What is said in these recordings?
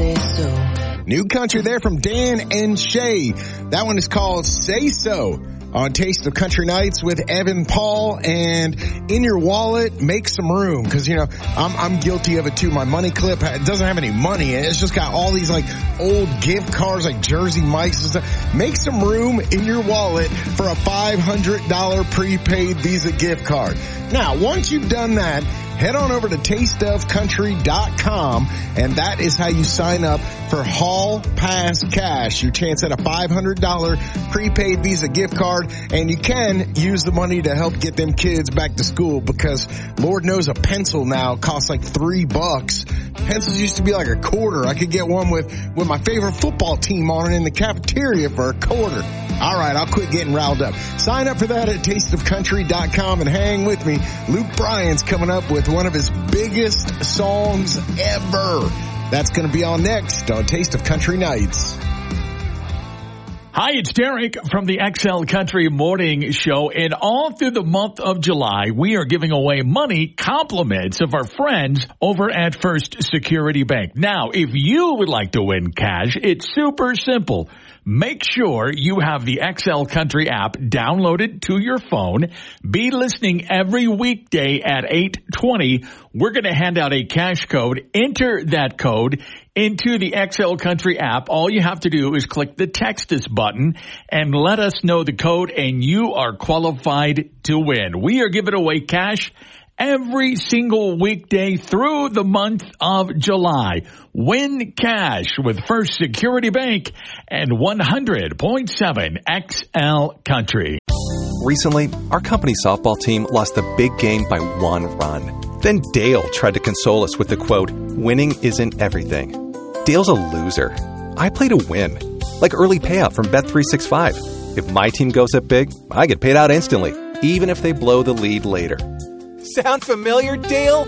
say so. New country there from Dan and Shay. That one is called Say So on Taste of Country Nights with Evan Paul. And in your wallet, make some room. Cause you know, I'm guilty of it too. My money clip doesn't have any money in it. It's just got all these like old gift cards like Jersey Mike's and stuff. Make some room in your wallet for a $500 prepaid Visa gift card. Now, once you've done that, head on over to tasteofcountry.com, and that is how you sign up for Hall Pass Cash, your chance at a $500 prepaid Visa gift card, and you can use the money to help get them kids back to school because Lord knows a pencil now costs like $3. Pencils used to be like a quarter. I could get one with my favorite football team on it in the cafeteria for a quarter. All right, I'll quit getting riled up. Sign up for that at tasteofcountry.com and hang with me. Luke Bryan's coming up with one of his biggest songs ever. That's going to be on next on Taste of Country Nights. Hi, it's Derek from the XL Country Morning Show. And all through the month of July, we are giving away money compliments of our friends over at First Security Bank. Now, if you would like to win cash, it's super simple. Make sure you have the XL Country app downloaded to your phone. Be listening every weekday at 8:20. We're going to hand out a cash code. Enter that code into the XL Country app. All you have to do is click the Text Us button and let us know the code, and you are qualified to win. We are giving away cash every single weekday through the month of July. Win cash with First Security Bank and 100.7 XL Country. Recently, our company softball team lost a big game by 1 run. Then Dale tried to console us with the quote, "Winning isn't everything." Dale's a loser. I play to win. Like early payout from Bet365. If my team goes up big, I get paid out instantly, even if they blow the lead later. Sound familiar, Dale?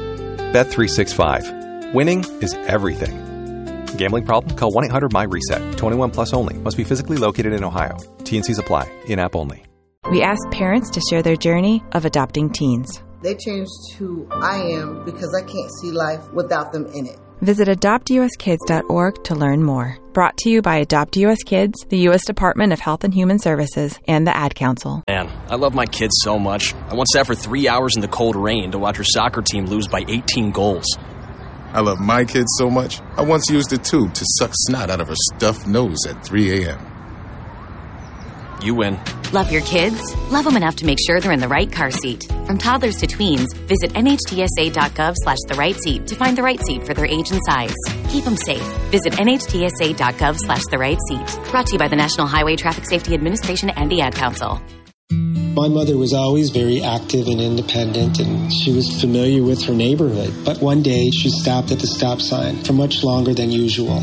Bet365. Winning is everything. Gambling problem? Call 1-800-MY-RESET. 21 plus only. Must be physically located in Ohio. T&Cs apply. In-app only. We asked parents to share their journey of adopting teens. They changed who I am because I can't see life without them in it. Visit adoptuskids.org to learn more. Brought to you by Adopt US Kids, the U.S. Department of Health and Human Services, and the Ad Council. Man, I love my kids so much. I once sat for 3 hours in the cold rain to watch her soccer team lose by 18 goals. I love my kids so much, I once used a tube to suck snot out of her stuffed nose at 3 a.m. You win. Love your kids? Love them enough to make sure they're in the right car seat. From toddlers to tweens, visit nhtsa.gov/the right seat to find the right seat for their age and size. Keep them safe. Visit nhtsa.gov/the right seat. Brought to you by the National Highway Traffic Safety Administration and the Ad Council. My mother was always very active and independent, and she was familiar with her neighborhood. But one day, she stopped at the stop sign for much longer than usual.